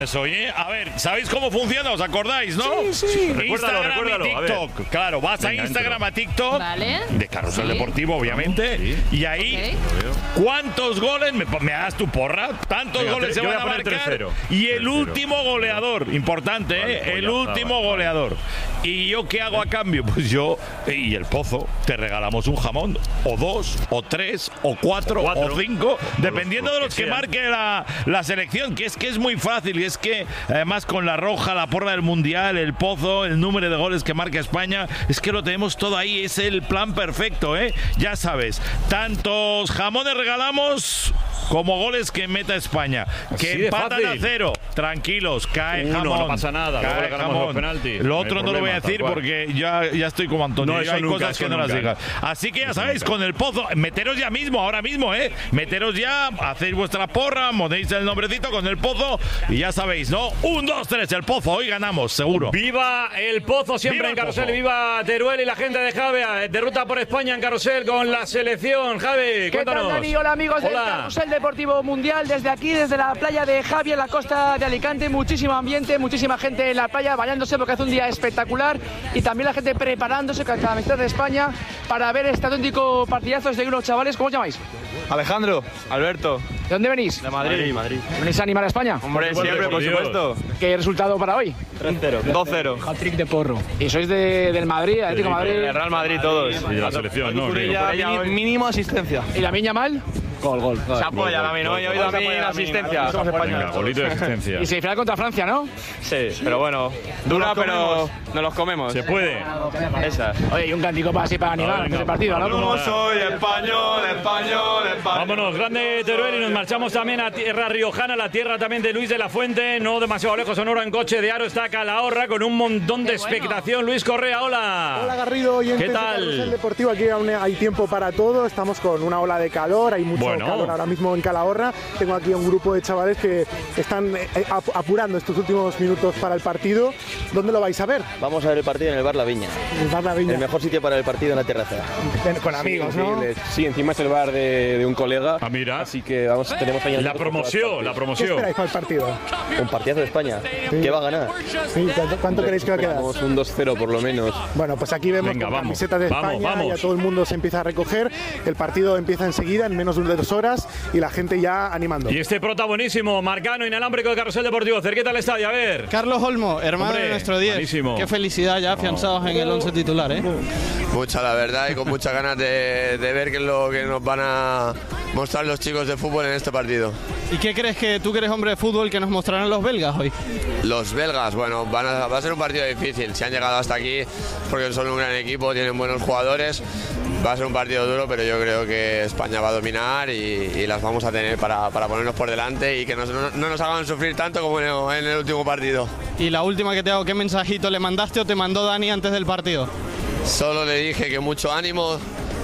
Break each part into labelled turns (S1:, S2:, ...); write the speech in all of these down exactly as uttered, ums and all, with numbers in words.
S1: Oye, a ver, ¿sabéis cómo funciona? ¿Os acordáis, no?
S2: Sí, sí.
S1: Recuérdalo,
S3: recuérdalo,
S1: y TikTok. Claro, vas
S3: Venga,
S1: a Instagram,
S3: entro.
S1: a TikTok.
S4: Vale.
S1: De Carrusel
S4: Sí.
S1: Deportivo, obviamente.
S3: Sí.
S1: Y ahí,
S4: Ok.
S1: ¿cuántos goles? ¿Me, me das tu porra? ¿Tantos
S3: Venga,
S1: goles
S3: yo
S1: se
S3: voy
S1: van
S3: a
S1: a
S3: poner
S1: marcar?
S3: tres cero.
S1: Y el
S3: tres cero.
S1: último goleador. Importante,
S3: Vale,
S1: ¿eh?
S3: pues
S1: El
S3: ya está,
S1: último
S3: vale,
S1: goleador. ¿Y yo qué hago a cambio? Pues yo y el Pozo te regalamos un jamón. O dos, o tres, o cuatro,
S3: O cuatro.
S1: o cinco. Dependiendo
S3: los
S1: de los
S3: que
S1: que
S3: sean.
S1: marque la, la selección. Que es que es muy fácil. Y es que, además, con la roja, la porra del Mundial, el Pozo, el número de goles que marca España, es que lo tenemos todo ahí. Es el plan perfecto, ¿eh? Ya sabes, tantos jamones regalamos como goles que meta España.
S3: Así
S1: Que
S3: de
S1: empatan a
S3: fácil.
S1: cero. Tranquilos, cae
S3: Uno,
S1: jamón.
S3: no pasa nada, luego
S1: Cae
S3: le ganamos
S1: jamón.
S3: los penaltis.
S1: Lo
S3: No hay
S1: otro no lo voy a
S3: problema, tal
S1: decir
S3: cual.
S1: porque ya, ya estoy como Antonio.
S3: No,
S1: Yo
S3: eso
S1: hay
S3: nunca,
S1: cosas
S3: eso
S1: que no las
S3: nunca.
S1: digas. Así que ya
S3: Eso
S1: sabéis,
S3: nunca.
S1: con el Pozo, meteros ya mismo, ahora mismo, ¿eh? Meteros ya, hacéis vuestra porra, ponéis el nombrecito con el Pozo y ya sabéis, ¿no? Un, dos, tres, el Pozo, hoy ganamos, seguro.
S3: Viva el Pozo siempre
S1: Viva
S3: en
S1: el
S3: Carrusel,
S1: Pozo.
S3: y viva Teruel y la gente de Javi. De ruta por España en Carrusel con la selección. Javi,
S2: ¿Qué
S3: cuéntanos.
S2: tal, Dani? Hola, amigos del
S3: Hola.
S2: Carrusel Deportivo Mundial. Desde aquí, desde la playa de Javi, en la costa de Alicante. Muchísimo ambiente, muchísima gente en la playa bañándose porque hace un día espectacular. Y también la gente preparándose con la camiseta de España para ver este auténtico partidazo de unos chavales. ¿Cómo os llamáis?
S5: Alejandro, Alberto,
S2: ¿De dónde venís?
S5: de Madrid. Madrid.
S2: ¿Venís a animar a España?
S5: Hombre,
S3: Por
S5: siempre, por
S3: Dios.
S5: supuesto.
S2: ¿Qué resultado para hoy?
S5: tres cero. dos cero.
S2: Hat-trick de porro. ¿Y sois de, del Madrid, Atlético de Madrid?
S5: El Real Madrid todos.
S3: Y de la selección, ¿no?
S5: Curilla, mini- mínimo asistencia.
S2: ¿Y la Miña mal? Gol, gol.
S5: Se apoya a mí, ¿no? He oído a mí la asistencia. Somos
S3: Venga,
S5: españoles.
S3: golito de asistencia.
S2: Y semifinal contra Francia, ¿no?
S5: Sí, pero bueno, dura, pero nos los comemos.
S3: Se puede.
S5: Esa.
S2: Oye, y un cantico para así para animar
S3: venga,
S2: ese partido, ¿no?
S3: vámonos.
S2: Como-
S5: soy español, español, español.
S3: Vámonos, grande Teruel, y nos marchamos también a tierra riojana, la tierra también de Luis de la Fuente, no demasiado lejos, Sonora, en coche de Aro está Calahorra con un montón de
S4: Qué bueno.
S3: expectación. Luis Correa, hola.
S6: Hola Garrido, oyentes
S3: ¿Qué
S6: de
S3: tal?
S6: Carrusel Deportivo, aquí aún hay tiempo para todo, estamos con una ola de calor, hay mucho
S3: Bueno.
S6: calor ahora mismo en Calahorra, tengo aquí a un grupo de chavales que están eh, ap- apurando estos últimos minutos para el partido. ¿Dónde lo vais a ver?
S7: Vamos a ver el partido en el Bar La Viña.
S6: En Bar La Viña,
S7: El mejor sitio para el partido en la terraza.
S6: con amigos, ¿no?
S8: Sí, encima es el bar de, de un colega.
S3: Ah, mira.
S8: Así que vamos, tenemos ahí
S3: La promoción, la
S6: ¿Qué
S3: promoción.
S6: esperáis para el partido?
S7: Un partidazo de España. ¿Qué va a ganar?
S6: Sí, ¿Cuánto, cuánto creéis que va a quedar?
S8: Vamos un dos cero por lo menos.
S6: Bueno, pues aquí vemos
S3: Venga,
S6: con
S3: vamos.
S6: camisetas de
S3: Vamos,
S6: España,
S3: vamos.
S6: ya todo el mundo se empieza a recoger, el partido empieza enseguida, en menos de dos horas, y la gente ya animando.
S3: Y este prota buenísimo, Marcano, inalámbrico de Carrusel Deportivo, cerquita al estadio, a ver.
S9: Carlos Olmo, hermano
S3: Hombre,
S9: de nuestro diez.
S3: buenísimo.
S9: Qué felicidad ya afianzados en el once titular, ¿eh?
S10: Mucha, la verdad, y con muchas ganas de, de ver qué es lo que nos van a mostrar los chicos de fútbol en este partido.
S9: ¿Y qué crees que tú que eres hombre de fútbol que nos mostrarán los belgas hoy?
S10: Los belgas, bueno, van a, va a ser un partido difícil. Si han llegado hasta aquí porque son un gran equipo, tienen buenos jugadores. Va a ser un partido duro, pero yo creo que España va a dominar y, y las vamos a tener para, para ponernos por delante y que nos- no, no nos hagan sufrir tanto como en el, en el último partido.
S9: Y la última que te hago, ¿qué mensajito le mandaste o te mandó Dani antes del partido?
S10: Solo le dije que mucho ánimo,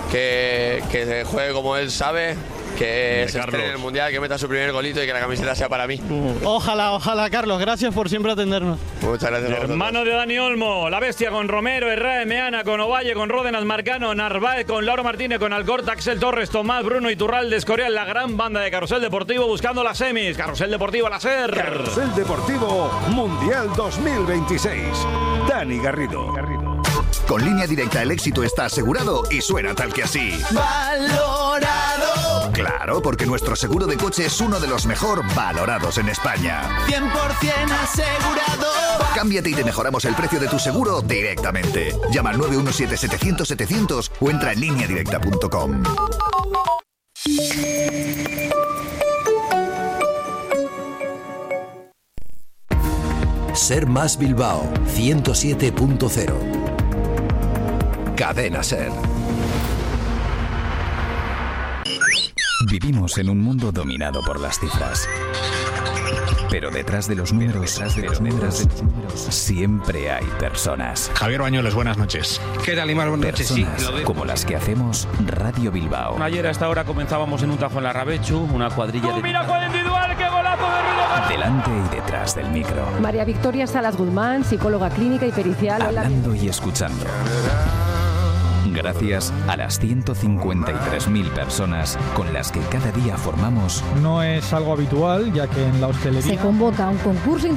S10: que, que se juegue como él sabe, que
S3: Bien,
S10: se estrene en el
S3: Carlos.
S10: Mundial, que meta su primer golito y que la camiseta sea para mí.
S9: Ojalá, ojalá, Carlos. Gracias por siempre atendernos.
S10: Muchas gracias a vosotros.
S3: Hermano de Dani Olmo, la bestia con Romero, Herrera, Meana, con Ovalle, con Ródenas, Marcano, Narváez, con Lauro Martínez, con Alcorta, Axel Torres, Tomás, Bruno Iturralde, Escorial, la gran banda de Carrusel Deportivo buscando las semis. Carrusel Deportivo, la SER.
S11: Carrusel Deportivo Mundial dos mil veintiséis. Dani Garrido.
S12: Con Línea Directa el éxito está asegurado y suena tal que así.
S13: Valorado,
S12: Claro, porque nuestro seguro de coche es uno de los mejor valorados en España.
S13: cien por ciento asegurado.
S12: Cámbiate y te mejoramos el precio de tu seguro directamente. Llama al nueve uno siete setecientos setecientos o entra en línea directa punto com.
S14: Ser Más Bilbao ciento siete punto cero. Cadena Ser.
S15: Vivimos en un mundo dominado por las cifras. Pero detrás de los números, detrás de los números, siempre hay personas.
S16: Javier Bañuelos, buenas noches.
S15: ¿Qué tal, Imar? Buenas noches. Personas como las que hacemos Radio Bilbao.
S17: Ayer a esta hora comenzábamos en un tajo en la Rabechu, una cuadrilla de...
S3: ¡Mira, jugada individual! ¡Qué golazo de Ruido!
S15: Delante y detrás del micro.
S18: María Victoria Salas Guzmán, psicóloga clínica y pericial.
S15: Hablando y escuchando. Gracias a las ciento cincuenta y tres mil personas con las que cada día formamos.
S4: No es algo habitual, ya que en la hostelería
S16: se convoca un concurso